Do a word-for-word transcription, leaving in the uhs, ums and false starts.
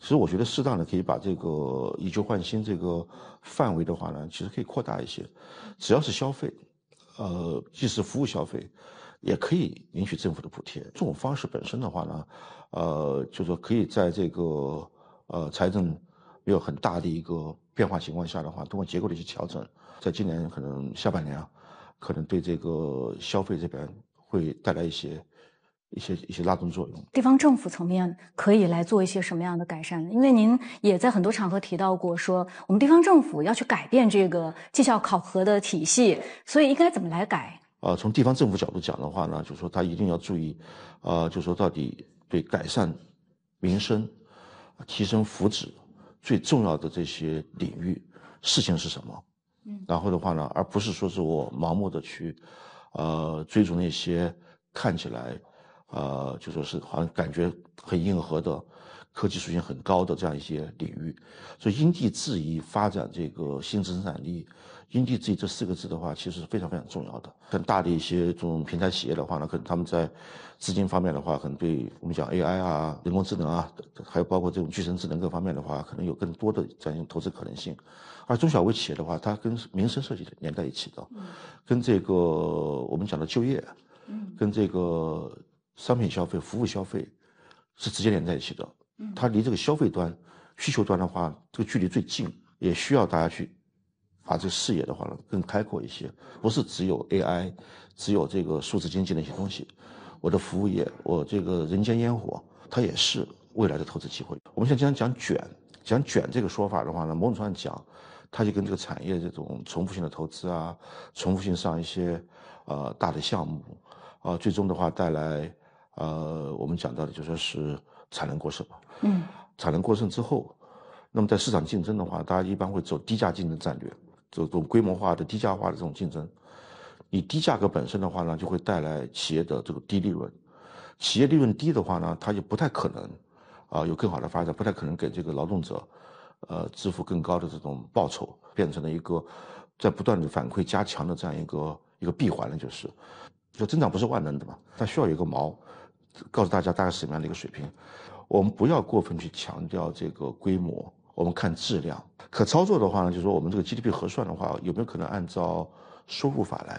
实我觉得适当的可以把这个以旧换新这个范围的话呢，其实可以扩大一些，只要是消费，呃，即使服务消费，也可以领取政府的补贴。这种方式本身的话呢，呃，就说可以在这个呃财政没有很大的一个变化情况下的话，通过结构的一些调整，在今年可能下半年啊，可能对这个消费这边会带来一些。一些一些拉动作用。 地方政府层面可以来做一些什么样的改善呢？因为您也在很多场合提到过说，我们地方政府要去改变这个绩效考核的体系，所以应该怎么来改？ 呃，从地方政府角度讲的话呢，就是说他一定要注意，呃，就是说到底对改善民生、提升福祉最重要的这些领域事情是什么？嗯，然后的话呢，而不是说是我盲目的去，呃，追逐那些看起来。呃，就说是好像感觉很硬核的，科技属性很高的这样一些领域，所以因地制宜发展这个新生产力，因地制宜这四个字的话，其实是非常非常重要的。很大的一些这种平台企业的话呢，可能他们在资金方面的话，可能对我们讲 A I 啊、人工智能啊，还有包括这种具身智能各方面的话，可能有更多的这样一种投资可能性。而中小微企业的话，它跟民生设计连在一起的，跟这个我们讲的就业，跟这个。商品消费、服务消费是直接连在一起的，它离这个消费端、需求端的话，这个距离最近，也需要大家去把这个视野的话呢更开阔一些，不是只有 A I， 只有这个数字经济的一些东西。我的服务业，我这个人间烟火，它也是未来的投资机会。我们现在经常讲卷，讲卷这个说法的话呢，某种程度上讲，它就跟这个产业这种重复性的投资啊，重复性上一些呃大的项目啊、呃，最终的话带来。呃，我们讲到的就说是产能过剩，嗯，产能过剩之后，那么在市场竞争的话，大家一般会走低价竞争战略，走这种规模化的低价化的这种竞争。你低价格本身的话呢，就会带来企业的这个低利润，企业利润低的话呢，它就不太可能啊、呃、有更好的发展，不太可能给这个劳动者呃支付更高的这种报酬，变成了一个在不断的反馈加强的这样一个一个闭环了，就是，就增长不是万能的嘛，它需要有一个锚。告诉大家大概什么样的一个水平，我们不要过分去强调这个规模，我们看质量。可操作的话呢，就是说我们这个 G D P 核算的话，有没有可能按照收入法来？